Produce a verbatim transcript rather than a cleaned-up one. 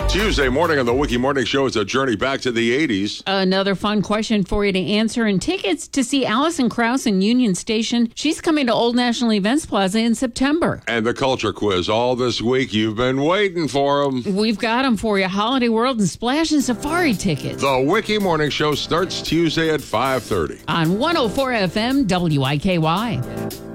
Tuesday morning on the Wiki Morning Show is a journey back to the eighties. Another fun question for you to answer, and tickets to see Alison Krauss in Union Station. She's coming to Old National Events Plaza in September. And the culture quiz all this week. You've been waiting for them. We've got them for you. Holiday World and Splash and Safari tickets. The Wiki Morning Show starts Tuesday at five thirty. On one oh four F M W I K Y.